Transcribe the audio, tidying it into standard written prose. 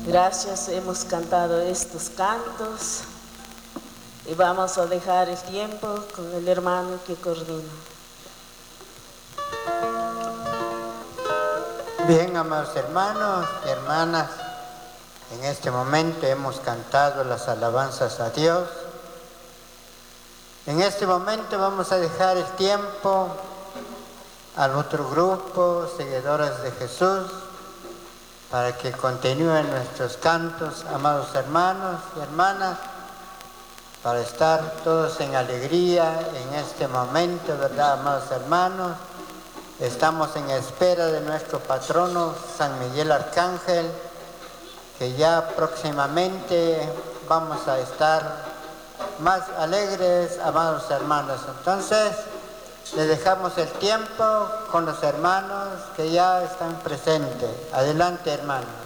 Gracias, hemos cantado estos cantos y vamos a dejar el tiempo con el hermano que coordina. Bien, amados hermanos y hermanas, en este momento hemos cantado las alabanzas a Dios. En este momento vamos a dejar el tiempo al otro grupo, seguidores de Jesús, para que continúen nuestros cantos, amados hermanos y hermanas, para estar todos en alegría en este momento, ¿verdad, amados hermanos? Estamos en espera de nuestro patrono, San Miguel Arcángel, que ya próximamente vamos a estar más alegres, amados hermanos. Entonces, le dejamos el tiempo con los hermanos que ya están presentes. Adelante, hermanos.